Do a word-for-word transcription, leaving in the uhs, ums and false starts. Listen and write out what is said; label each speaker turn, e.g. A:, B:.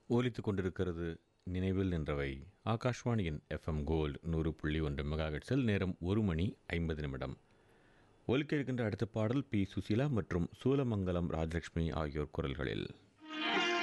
A: ஒலித்துக் கொண்டிருக்கிறது நினைவில் நின்றவை. ஆகாஷ்வாணியின் எஃப்எம் கோல்டு நூறு புள்ளி ஒன்று மெகாஹெட்ஸில் நேரம் ஒரு மணி ஐம்பது நிமிடம். ஒலிக்க இருக்கின்ற அடுத்த பாடல் பி சுசீலா மற்றும் சூலமங்கலம் ராஜலட்சுமி ஆகியோர் குரல்களில்.